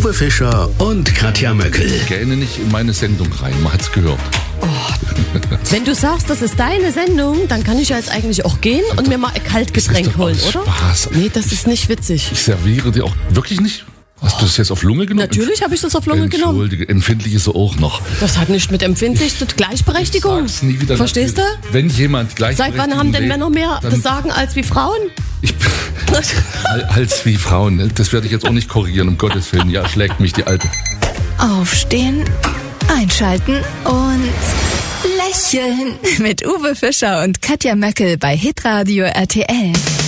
Uwe Fischer und Katja Möckel. Gähne nicht in meine Sendung rein, man hat's gehört. Wenn du sagst, das ist deine Sendung, dann kann ich ja jetzt eigentlich auch gehen und mir mal ein Kaltgetränk holen, oder? Spaß. Nee, das ist nicht witzig. Ich serviere dir auch wirklich nicht. Hast du das jetzt auf Lunge genommen? Natürlich habe ich das auf Lunge genommen. Entschuldige, empfindlich ist er auch noch. Das hat nicht mit empfindlich zu Gleichberechtigung. Sag's nie wieder. Verstehst du? Wenn jemand Seit wann haben denn Männer mehr das Sagen als wie Frauen? Als wie Frauen. Das werde ich jetzt auch nicht korrigieren, um Gottes Willen. Ja, schlägt mich die Alte. Aufstehen, einschalten und lächeln. Mit Uwe Fischer und Katja Möckel bei Hitradio RTL.